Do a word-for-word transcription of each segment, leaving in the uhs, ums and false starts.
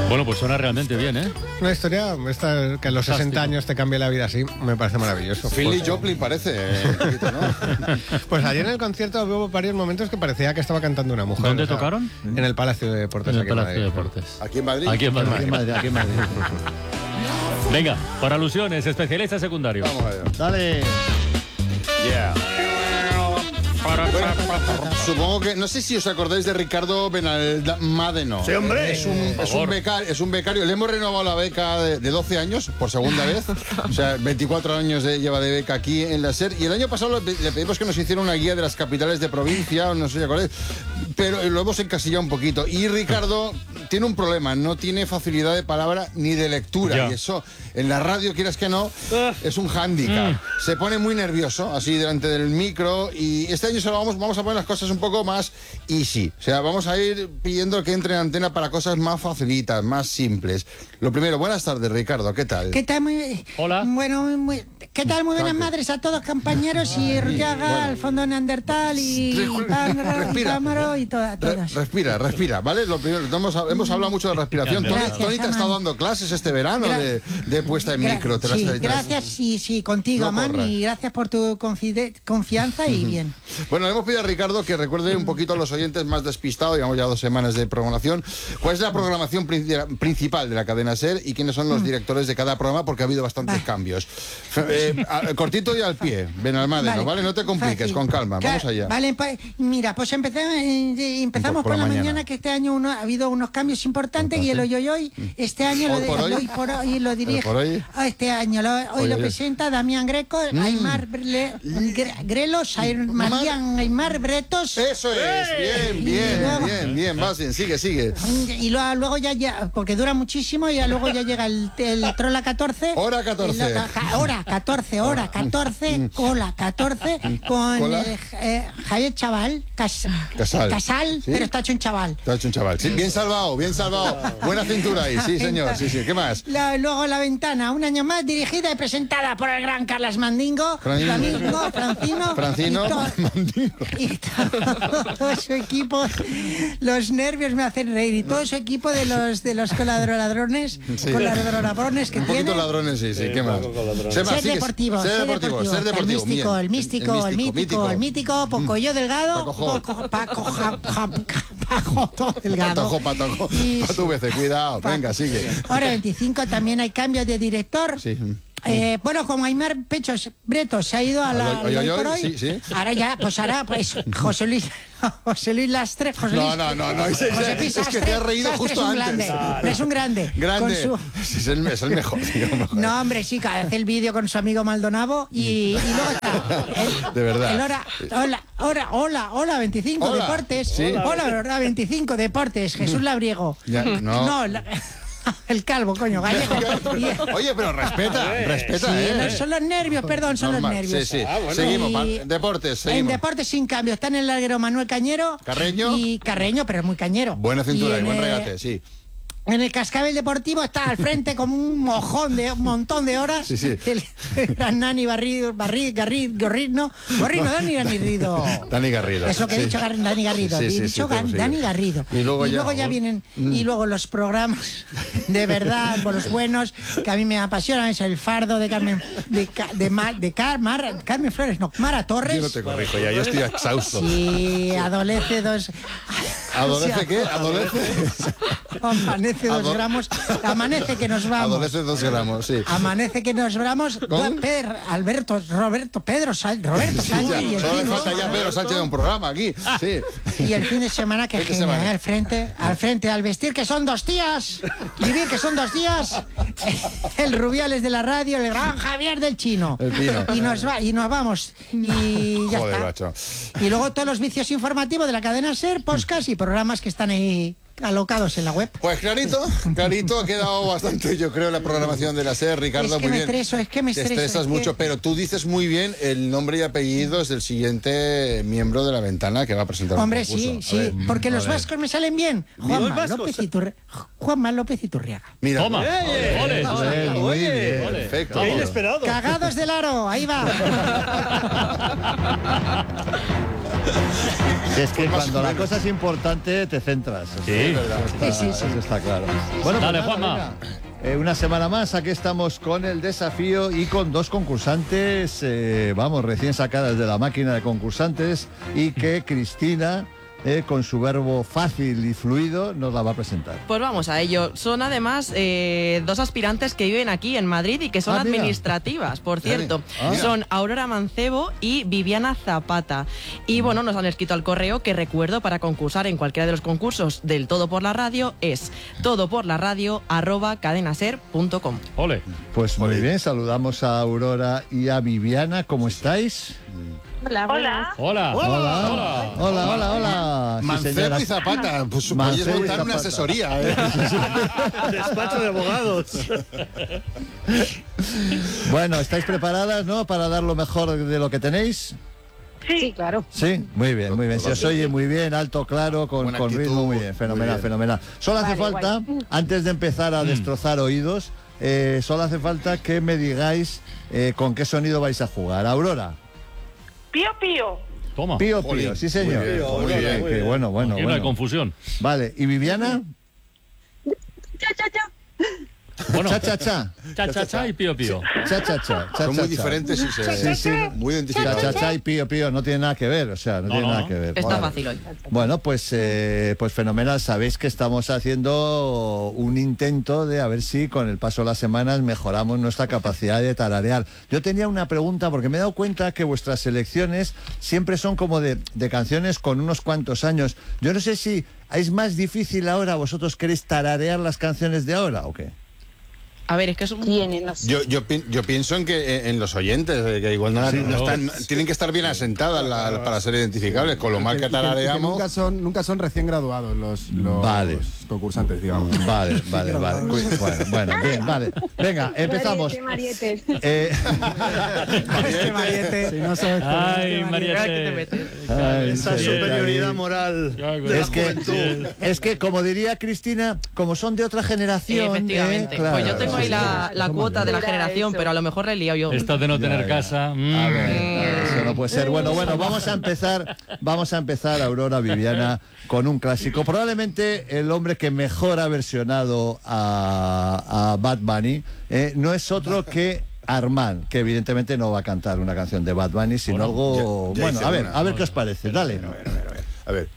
Bueno, pues suena realmente bien, ¿eh? Una historia esta, que a los sesenta años te cambie la vida así, me parece maravilloso. Philly pues, Joplin parece, eh, un poquito, ¿no? Pues ayer en el concierto hubo varios momentos que parecía que estaba cantando una mujer. ¿Dónde o sea, tocaron? En el Palacio de Deportes. En el aquí en Palacio de Madrid. Deportes. ¿Aquí en Madrid? Aquí en Madrid. Aquí en Madrid, aquí en Madrid. Venga, por alusiones, especialista secundario. Vamos allá. Dale. Yeah. Bueno, supongo que, no sé si os acordáis de Ricardo Benalmádeno. Sí, hombre. Es un, es un becario, es un becario. Le hemos renovado la beca de, de doce años por segunda vez. O sea, veinticuatro años de, lleva de beca aquí en la SER. Y el año pasado le, le pedimos que nos hiciera una guía de las capitales de provincia, no sé si acordáis, pero lo hemos encasillado un poquito. Y Ricardo tiene un problema, no tiene facilidad de palabra ni de lectura. Ya. Y eso, en la radio, quieras que no, es un hándicap. Se pone muy nervioso, así delante del micro. Y este año solo vamos, vamos a poner las cosas un poco más easy. O sea, vamos a ir pidiendo que entre en antena para cosas más facilitas, más simples. Lo primero, buenas tardes, Ricardo, ¿qué tal? ¿Qué tal? Muy, Hola. Bueno, muy, ¿qué tal? Muy buenas madres a todos, compañeros, y Ruyaga, Alfondo Neandertal, y Respira. Cámaro, y to- a Re- todos. respira, respira, ¿vale? Lo primero, hemos, hemos hablado mucho de respiración. Tony, Gracias, Tony te ha Aman. estado dando clases este verano Gra- de, de puesta en Gra- micro. Te las- sí, te las- gracias, sí, sí, contigo, No Aman, corras. y gracias por tu confide- confianza y bien. Bueno, le hemos pedido a Ricardo que recuerde un poquito a los oyentes más despistados, digamos ya dos semanas de programación, cuál es la programación prin- principal de la cadena SER y quiénes son los directores de cada programa, porque ha habido bastantes Vale. cambios. Fe- eh, a- cortito y al pie, Benalmádeno, ¿vale? No te compliques, Fácil. con calma, Claro, vamos allá. Vale, pues, mira, pues empezamos, eh, empezamos Por por, la la mañana. mañana. Que este año uno, ha habido unos cambios importantes y el hoy hoy hoy, este año ¿Hoy lo, por de- hoy? hoy por hoy lo dirige. por hoy? Ah, Este año lo, hoy Hoy, lo hoy. presenta Damián Greco, Aymar Bre- Gre- Grelos, Aymar- Marian Aymar Bretos. Eso es, bien, bien, bien, bien, vas bien, sigue, sigue. Y luego, luego ya, ya, porque dura muchísimo, y ya luego ya llega el, el Trola catorce. Hora catorce. El- ca- hora catorce, hora catorce, cola catorce, con Cola. eh, eh, Javier Chaval, Cas- Casal. Casal, ¿Sí? pero está hecho un chaval. Te ha hecho un chaval. Sí, bien salvado, bien salvado. Buena cintura ahí, sí, señor. Sí, sí. ¿Qué más? La- luego La Ventana, un año más, dirigida y presentada por el gran Carlas Mandingo. Fran- Flamingo, Francino. Francino, y to- Y todo su equipo. Los nervios me hacen reír. Y todo su equipo de los de los coladroladrones, Sí. coladroladrones que Un poquito tiene. ladrones, sí, sí. ¿Qué más? Ser Ser deportivo, ser deportivo, ser deportivo. El místico, bien. el místico, el mítico, el mítico, Pocoyo Delgado, Pacojo. Poco- Paco, ja- ja- Paco Delgado. Patojo, patojo. Y- Pa' tu veces, cuidado. Pa- Venga, sigue. Ahora veinticinco también hay cambios de director. Sí. Eh, bueno, como Aymar Pechos Bretos se ha ido a la Al hoy, al hoy, hoy por hoy, hoy, sí, sí. ahora ya, pues ahora, pues José Luis, José Luis Lastre, José No, Luis, no, no, no. Es, José Luis es que Sastre- te has reído Sastre justo es un antes. Grande, es un grande. Grande. Con su- Sí, es, el, es el mejor, tío, mejor. No, hombre, sí, que hace el vídeo con su amigo Maldonado y, y luego está. El, De verdad. el hora, hola, hola, hola, hola, veinticinco Hola, Deportes. sí. Hola, verdad, veinticinco Deportes. Jesús Labriego. Ya, no. la- el calvo, coño, gallego. Y- Oye, pero respeta, respeta, Sí, ¿eh? no, son los nervios, perdón, son Normal, los nervios. Sí, sí. Ah, bueno. Seguimos. Y- pa- Deportes, En seguimos. deportes sin cambio está en el larguero Manuel Cañero. Carreño. Y Carreño, pero muy cañero. Buena cintura y, en, buen eh, regate, sí. En el cascabel deportivo está al frente como un mojón de un montón de horas. Sí, sí. El, el gran Nani Barrido, Barrido, Garrido, Gorrino, Gorrino, Dani Garrido. Dani Garrido. Es lo que he sí. dicho, Gar- Dani Garrido. Sí, he sí, sí, dicho sí, Gar- sí. Dani Garrido. Y luego ya- Mm. vienen, y luego los programas de verdad, con los buenos, que a mí me apasionan, es El Fardo de Carmen, de, Ca- de, Ma- de Car- Mar- Carmen Flores, no, Mara Torres. Yo no te corrijo ya, yo estoy exhausto. Sí, adolece dos. ¿Adolece qué? ¿Adolece? Amanece dos Ado- gramos. Amanece que nos vamos. Adolece dos gramos, sí. Amanece que nos vamos. ¿Con? Pedro, Alberto, Roberto, Pedro, Sal- Roberto Sí, Sánchez ya, y el solo le fin de- falta ya Pedro Sánchez de un programa aquí. Sí. Y el fin de semana que Fin de genial, semana. al frente, al frente, al vestir que son dos días, vivir que son dos días, el Rubiales de la radio, el gran Javier del Chino. El Pino. Y nos va, y nos vamos. Y ya Joder, está. macho. Y luego todos los vicios informativos de la cadena SER, podcast y programas que están ahí alocados en la web. Pues clarito, clarito, ha quedado bastante, yo creo, la programación de la SER, Ricardo, Es que muy me bien. estreso, es que me Te estreso, estresas es mucho, que- pero tú dices muy bien el nombre y apellidos del siguiente miembro de La Ventana que va a presentar un Hombre, concurso. sí, A sí, ver, porque a los ver. vascos me salen bien. Juanma vascos? López, Iturri- Juanma López Iturriaga. Mira, Toma. Ole. Oye, muy bien, oye, perfecto. qué inesperado. Cagados del aro, ahí va. Si es que cuando la cosa es importante te centras. Sí. Eso está, Sí, sí, sí. eso está claro. Bueno, Dale, pues nada, Juanma. venga. Eh, una semana más, aquí estamos con el desafío y con dos concursantes, eh, vamos, recién sacadas de la máquina de concursantes, y que Cristina, eh, con su verbo fácil y fluido, nos la va a presentar. Pues vamos a ello. Son además eh, dos aspirantes que viven aquí en Madrid y que son Ah, mira. administrativas, por cierto. Ah. Son Aurora Mancebo y Viviana Zapata. Y bueno, nos han escrito al correo que recuerdo para concursar en cualquiera de los concursos del Todo por la Radio es todoporlaradio arroba cadenaser punto com. Ole. Pues muy bien, saludamos a Aurora y a Viviana, ¿cómo estáis? Hola. Hola. Hola, hola, hola, hola. Sí, Mancebo señora. y Zapata, pues Mancebo podéis y montar una Zapata. asesoría, ¿eh? Despacho de abogados. Bueno, ¿estáis preparadas, no? Para dar lo mejor de lo que tenéis. Sí, claro. Sí, muy bien, muy bien. Se os oye muy bien, alto, claro, con, Buena con actitud, ritmo, muy bien, fenomenal, muy bien. fenomenal. Solo hace Vale, falta, antes de empezar a destrozar oídos, eh, solo hace falta que me digáis eh, con qué sonido vais a jugar. Aurora. Pío, pío. Toma. Pío, Jolín, pío, sí señor. muy bien, Muy muy bien, bien. qué bueno, bueno, Aquí no hay bueno. confusión. Vale, ¿y Viviana? Cha, cha, cha. Bueno, Cha, cha, cha. cha, cha, cha y pío, pío. Cha, cha, cha. cha, Son cha, muy cha. diferentes y se Sí, sí. muy Cha, identificados. cha, cha y pío, pío, no tiene nada que ver, o sea, no, No, tiene no, nada no. que ver. Está Vale. fácil hoy. Bueno, pues, eh, pues fenomenal. Sabéis que estamos haciendo un intento de a ver si con el paso de las semanas mejoramos nuestra capacidad de tararear. Yo tenía una pregunta porque me he dado cuenta que vuestras selecciones siempre son como de, de canciones con unos cuantos años. Yo no sé si es más difícil ahora, vosotros queréis tararear las canciones de ahora o qué. A ver, es que es un... Tienen los... Yo, yo, pi- yo pienso en que eh, en los oyentes, eh, que igual no, no no. están, tienen que estar bien asentadas la- para ser identificables, con lo mal que Y que- y que tarareamos. nunca son nunca son recién graduados los, los Vale. concursantes, digamos. Vale, vale, vale. Uy, Bueno, bueno, bien, vale. Venga, empezamos. Mariete, Mariete. Eh, Mariete, Mariete. Si no sabes Ay, Mira que te Mariette. metes. ay, Esa sí, superioridad ahí. moral de la Es que, juventud. es que, como diría Cristina, como son de otra generación. Efectivamente. eh, claro, Pues yo tengo ahí sí, la, la cuota de la Era generación, eso. pero a lo mejor la he liado yo. Esta de no Ya, tener ya. casa. mm. A ver, eso no puede ser. Bueno, bueno, vamos a empezar, vamos a empezar, Aurora, Viviana, con un clásico. Probablemente el hombre que mejor ha versionado a, a Bad Bunny eh, no es otro que Armand, que evidentemente no va a cantar una canción de Bad Bunny, sino Bueno, algo... ya- ya bueno, hice a ver, una. a ver qué os parece. Dale. A ver.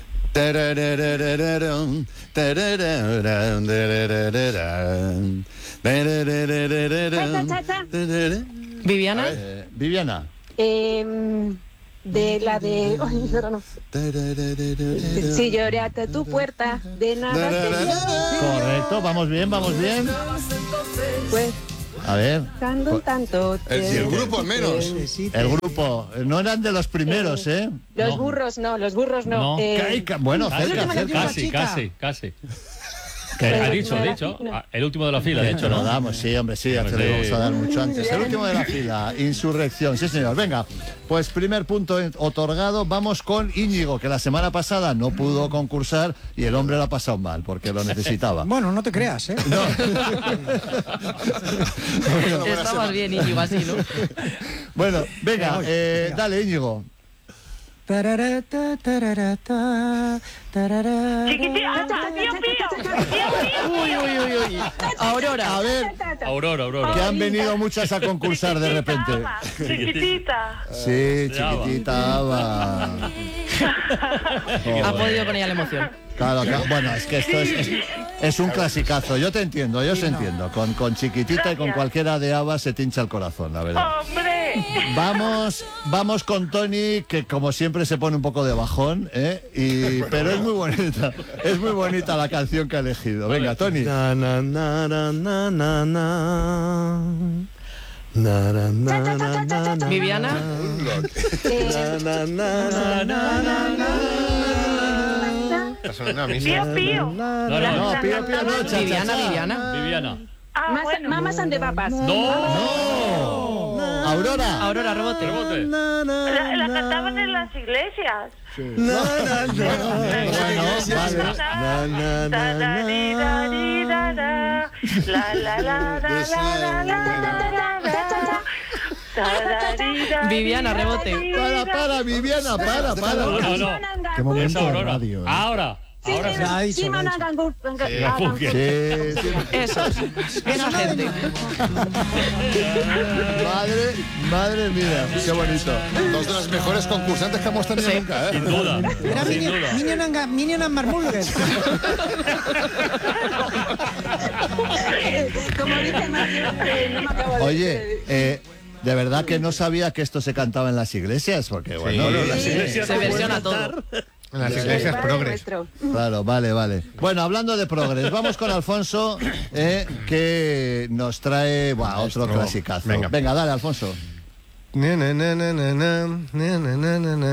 Tarararararam, tararararam, tararararam, tararararam, Cha, cha, cha. tarara- Viviana. Eh, Viviana. Em, de la de... Ay, ahora no. tararararam. Si lloré hasta tu puerta, de nada te Correcto, vamos bien, vamos bien. pues A ver, tanto un tanto. El, te- el grupo al menos. el grupo, no eran de los primeros, ¿eh? Los No. burros no, los burros no. No. Eh, Ca- ca- Bueno, Casi, cerca, cerca. casi, chica. casi, casi. Que ha dicho, ha dicho. Ah, El último de la fila, de hecho, Lo ¿no? damos, sí, hombre, sí, ya te lo Sí. vamos a dar mucho antes. El último de la fila, Insurrección, sí señor. Venga, pues primer punto en- otorgado, vamos con Íñigo, que la semana pasada no pudo concursar y el hombre lo ha pasado mal, porque lo necesitaba. Bueno, no te creas, ¿eh? No. Estabas bien, Íñigo, así, ¿no? Bueno, venga, voy, eh, venga. dale Íñigo. Tararata, tararata, tarara. Chiquitita, pío, pío. Pío, pío. Uy, uy, uy, uy. Aurora. A ver, Aurora, Aurora. que han venido muchas a concursar de repente. Ava, Chiquitita. Sí, chiquitita Ava. Ha podido con ella la emoción. Claro, claro. Bueno, es que esto es, es, es un clasicazo. Yo te entiendo, yo os entiendo. Con, con chiquitita y con cualquiera de Ava se te hincha el corazón, la verdad. Hombre. Vamos, vamos con Tony, que como siempre se pone un poco de bajón, ¿eh? Y, pero es muy bonita. Es muy bonita la canción que ha elegido. Venga, Tony. Na, na, na, na, na, na, na. Na, na, na, na, na, na. Viviana. eh, Na, na, na, na, na, na. Está sonando a mí. Pío, pío. No, no, No, no. pío, pío, no, cha, cha, Viviana, cha. Viviana. Viviana. Ah, Mas- bueno. Mamas and the Papas. ¡No! Aurora. Aurora, rebote. Rebote. La, la cantaban en las iglesias. Na, na, na. Bueno, vale. Na, na, na, na. La la la la la la la la la la. Viviana, rebote. Para, para, Viviana, para, para. No, no, no. Qué momento Es de Aurora. radio, ¿eh? Ahora. Ahora sí. Lo ha dicho, lo ha dicho. Sí, sí. Eso. Esa gente. Madre, madre mía, qué bonito. Dos de las mejores concursantes que hemos tenido Sí. nunca, ¿eh? Sin duda. Era Sin Minion, duda. Minion, and, Ga- Minion and Marmulger. Como dice Mario, eh, no me acabo de Oye, eh, de verdad que no sabía que esto se cantaba en las iglesias, porque bueno, Sí. no, las Sí. iglesias Se no pueden versiona cantar. todo. En las El iglesias Padre progres. Nuestro. Claro, vale, vale. Bueno, hablando de progres, vamos con Alfonso, eh, que nos trae buah, otro Nuestro- clasicazo. Venga. Venga, dale, Alfonso. Na, na, na, na, na, na, na, na, na, na.